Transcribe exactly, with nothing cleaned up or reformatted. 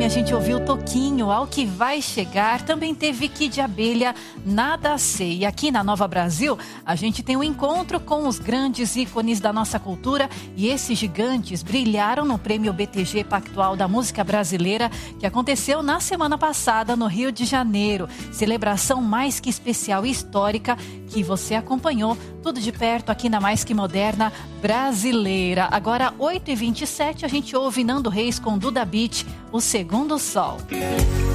Carme, a gente ouviu Toquinho, Ao Que Vai Chegar. Também teve Kid Abelha, Nada Sei. E aqui na Nova Brasil, a gente tem um encontro com os grandes ícones da nossa cultura. E esses gigantes brilharam no Prêmio B T G Pactual da Música Brasileira, que aconteceu na semana passada no Rio de Janeiro. Celebração mais que especial e histórica que você acompanhou tudo de perto aqui na Mais Que Moderna Brasileira. Agora, oito e vinte e sete, a gente ouve Nando Reis com Duda Beat, O Segundo Sol.